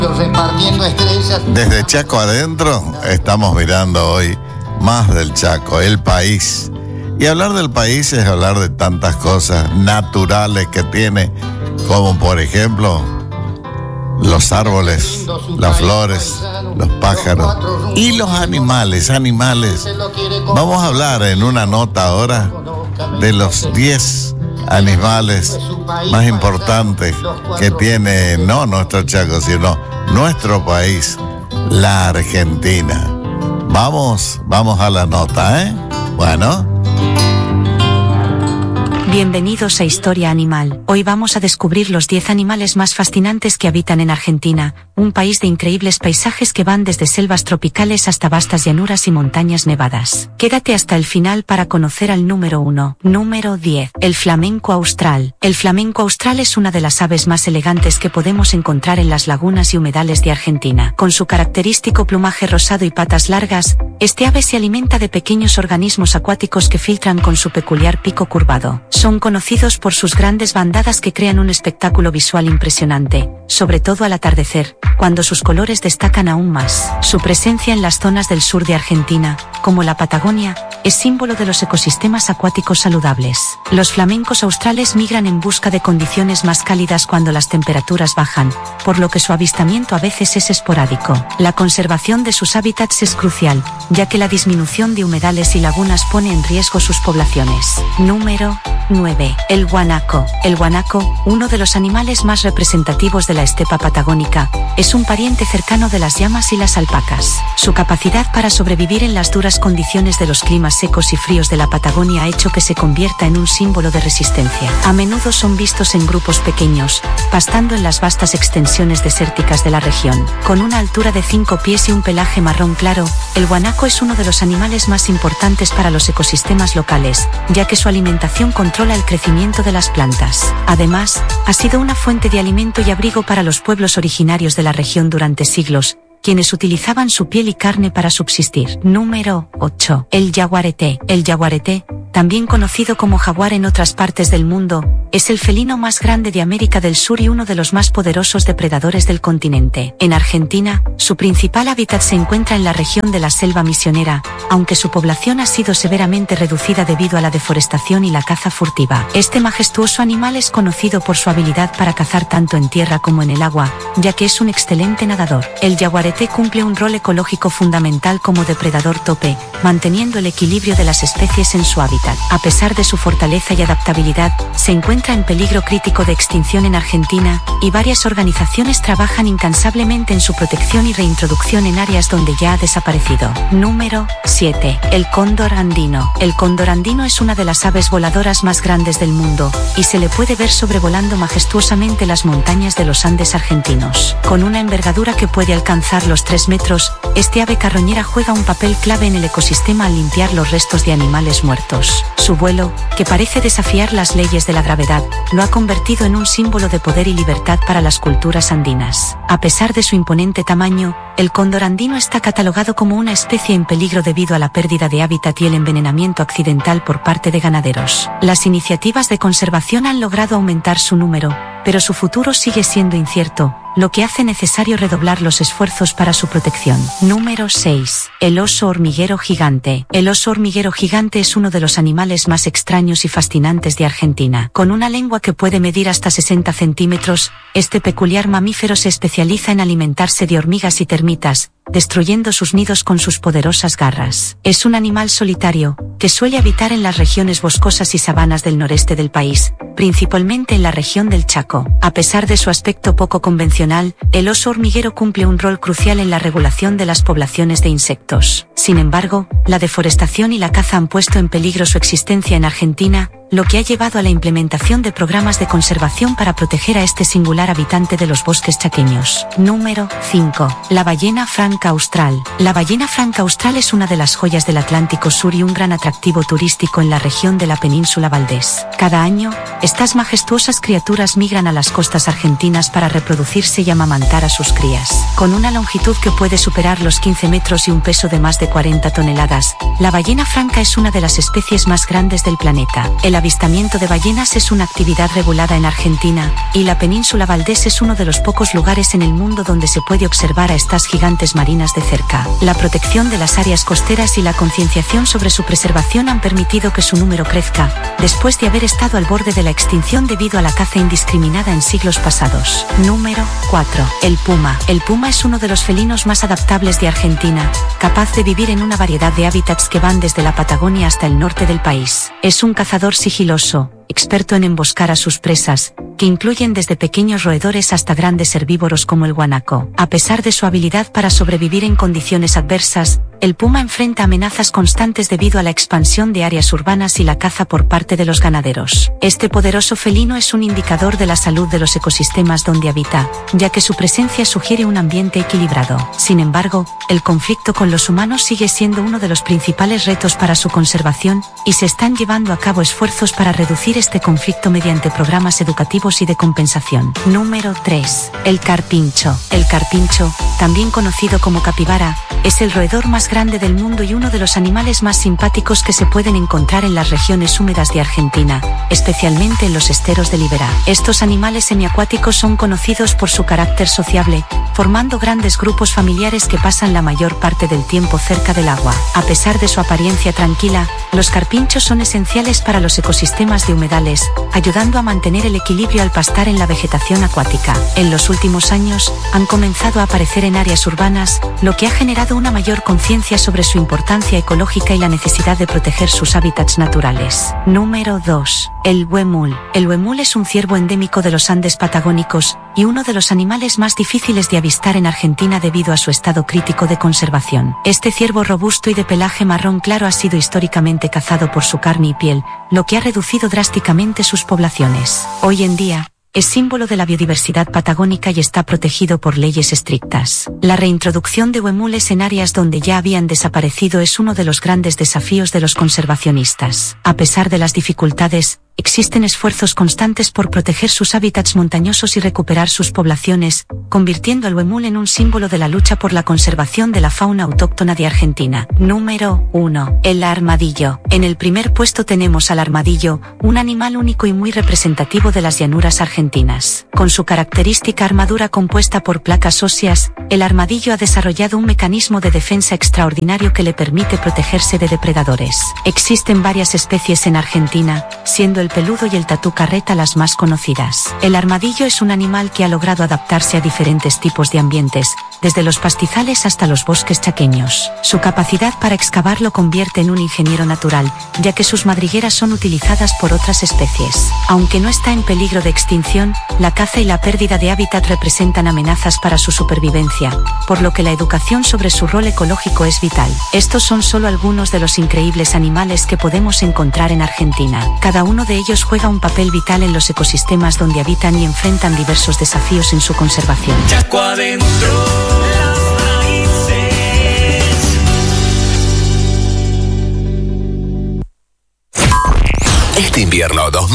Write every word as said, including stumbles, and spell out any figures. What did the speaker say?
Repartiendo estrellas. Desde Chaco adentro estamos mirando hoy más del Chaco, el país. Y hablar del país es hablar de tantas cosas naturales que tiene, como por ejemplo los árboles, las flores, los pájaros y los animales, animales. Vamos a hablar en una nota ahora de los diez animales más importantes que tiene no nuestro Chaco, sino nuestro país, la Argentina. Vamos, vamos a la nota, ¿eh? Bueno. Bienvenidos a Historia Animal. Hoy vamos a descubrir los diez animales más fascinantes que habitan en Argentina, un país de increíbles paisajes que van desde selvas tropicales hasta vastas llanuras y montañas nevadas. Quédate hasta el final para conocer al número uno. Número diez. El flamenco austral. El flamenco austral es una de las aves más elegantes que podemos encontrar en las lagunas y humedales de Argentina. Con su característico plumaje rosado y patas largas, este ave se alimenta de pequeños organismos acuáticos que filtran con su peculiar pico curvado. Son conocidos por sus grandes bandadas que crean un espectáculo visual impresionante, sobre todo al atardecer, cuando sus colores destacan aún más. Su presencia en las zonas del sur de Argentina, como la Patagonia, es símbolo de los ecosistemas acuáticos saludables. Los flamencos australes migran en busca de condiciones más cálidas cuando las temperaturas bajan, por lo que su avistamiento a veces es esporádico. La conservación de sus hábitats es crucial, ya que la disminución de humedales y lagunas pone en riesgo sus poblaciones. Número nueve. El guanaco. El guanaco, uno de los animales más representativos de la estepa patagónica, es un pariente cercano de las llamas y las alpacas. Su capacidad para sobrevivir en las duras condiciones de los climas secos y fríos de la Patagonia ha hecho que se convierta en un símbolo de resistencia. A menudo son vistos en grupos pequeños, pastando en las vastas extensiones desérticas de la región. Con una altura de cinco pies y un pelaje marrón claro, el guanaco es uno de los animales más importantes para los ecosistemas locales, ya que su alimentación controla el crecimiento de las plantas. Además, ha sido una fuente de alimento y abrigo para los pueblos originarios de la región durante siglos, quienes utilizaban su piel y carne para subsistir. Número ocho. El yaguareté. El yaguareté, también conocido como jaguar en otras partes del mundo, es el felino más grande de América del Sur y uno de los más poderosos depredadores del continente. En Argentina, su principal hábitat se encuentra en la región de la selva misionera, aunque su población ha sido severamente reducida debido a la deforestación y la caza furtiva. Este majestuoso animal es conocido por su habilidad para cazar tanto en tierra como en el agua, ya que es un excelente nadador. El yaguareté cumple un rol ecológico fundamental como depredador tope, manteniendo el equilibrio de las especies en su hábitat. A pesar de su fortaleza y adaptabilidad, se encuentra en peligro crítico de extinción en Argentina, y varias organizaciones trabajan incansablemente en su protección y reintroducción en áreas donde ya ha desaparecido. Número siete. El cóndor andino. El cóndor andino es una de las aves voladoras más grandes del mundo, y se le puede ver sobrevolando majestuosamente las montañas de los Andes argentinos. Con una envergadura que puede alcanzar los tres metros, este ave carroñera juega un papel clave en el ecosistema al limpiar los restos de animales muertos. Su vuelo, que parece desafiar las leyes de la gravedad, lo ha convertido en un símbolo de poder y libertad para las culturas andinas. A pesar de su imponente tamaño, el cóndor andino está catalogado como una especie en peligro debido a la pérdida de hábitat y el envenenamiento accidental por parte de ganaderos. Las iniciativas de conservación han logrado aumentar su número, pero su futuro sigue siendo incierto, lo que hace necesario redoblar los esfuerzos para su protección. Número seis. El oso hormiguero gigante. El oso hormiguero gigante es uno de los animales más extraños y fascinantes de Argentina. Con una lengua que puede medir hasta sesenta centímetros, este peculiar mamífero se especializa en alimentarse de hormigas y termitas, destruyendo sus nidos con sus poderosas garras. Es un animal solitario, que suele habitar en las regiones boscosas y sabanas del noreste del país, principalmente en la región del Chaco. A pesar de su aspecto poco convencional, el oso hormiguero cumple un rol crucial en la regulación de las poblaciones de insectos. Sin embargo, la deforestación y la caza han puesto en peligro su existencia en Argentina, lo que ha llevado a la implementación de programas de conservación para proteger a este singular habitante de los bosques chaqueños. Número cinco. La ballena franca franca austral. La ballena franca austral es una de las joyas del Atlántico Sur y un gran atractivo turístico en la región de la península Valdés. Cada año, estas majestuosas criaturas migran a las costas argentinas para reproducirse y amamantar a sus crías. Con una longitud que puede superar los quince metros y un peso de más de cuarenta toneladas, la ballena franca es una de las especies más grandes del planeta. El avistamiento de ballenas es una actividad regulada en Argentina, y la península Valdés es uno de los pocos lugares en el mundo donde se puede observar a estas gigantes marinas de cerca. La protección de las áreas costeras y la concienciación sobre su preservación han permitido que su número crezca, después de haber estado al borde de la extinción debido a la caza indiscriminada en siglos pasados. Número cuatro. El puma. El puma es uno de los felinos más adaptables de Argentina, capaz de vivir en una variedad de hábitats que van desde la Patagonia hasta el norte del país. Es un cazador sigiloso, experto en emboscar a sus presas, que incluyen desde pequeños roedores hasta grandes herbívoros como el guanaco. A pesar de su habilidad para sobrevivir en condiciones adversas, el puma enfrenta amenazas constantes debido a la expansión de áreas urbanas y la caza por parte de los ganaderos. Este poderoso felino es un indicador de la salud de los ecosistemas donde habita, ya que su presencia sugiere un ambiente equilibrado. Sin embargo, el conflicto con los humanos sigue siendo uno de los principales retos para su conservación, y se están llevando a cabo esfuerzos para reducir este conflicto mediante programas educativos y de compensación. Número tres. El carpincho. El carpincho, también conocido como capibara, es el roedor más grande del mundo y uno de los animales más simpáticos que se pueden encontrar en las regiones húmedas de Argentina, especialmente en los esteros del Iberá. Estos animales semiacuáticos son conocidos por su carácter sociable, formando grandes grupos familiares que pasan la mayor parte del tiempo cerca del agua. A pesar de su apariencia tranquila, los carpinchos son esenciales para los ecosistemas de humedales, ayudando a mantener el equilibrio al pastar en la vegetación acuática. En los últimos años, han comenzado a aparecer en áreas urbanas, lo que ha generado una mayor conciencia sobre su importancia ecológica y la necesidad de proteger sus hábitats naturales. Número dos. El huemul. El huemul es un ciervo endémico de los Andes patagónicos, y uno de los animales más difíciles de avistar en Argentina debido a su estado crítico de conservación. Este ciervo robusto y de pelaje marrón claro ha sido históricamente cazado por su carne y piel, lo que ha reducido drásticamente sus poblaciones. Hoy en día, es símbolo de la biodiversidad patagónica y está protegido por leyes estrictas. La reintroducción de huemules en áreas donde ya habían desaparecido es uno de los grandes desafíos de los conservacionistas. A pesar de las dificultades, existen esfuerzos constantes por proteger sus hábitats montañosos y recuperar sus poblaciones, convirtiendo al huemul en un símbolo de la lucha por la conservación de la fauna autóctona de Argentina. Número uno. El armadillo. En el primer puesto tenemos al armadillo, un animal único y muy representativo de las llanuras argentinas. Con su característica armadura compuesta por placas óseas, el armadillo ha desarrollado un mecanismo de defensa extraordinario que le permite protegerse de depredadores. Existen varias especies en Argentina, siendo el peludo y el tatú carreta las más conocidas. El armadillo es un animal que ha logrado adaptarse a diferentes tipos de ambientes, desde los pastizales hasta los bosques chaqueños. Su capacidad para excavar lo convierte en un ingeniero natural, ya que sus madrigueras son utilizadas por otras especies. Aunque no está en peligro de extinción, la caza y la pérdida de hábitat representan amenazas para su supervivencia, por lo que la educación sobre su rol ecológico es vital. Estos son solo algunos de los increíbles animales que podemos encontrar en Argentina. Cada uno de ellos juega un papel vital en los ecosistemas donde habitan y enfrentan diversos desafíos en su conservación. Chaco adentro, las raíces. Este invierno dos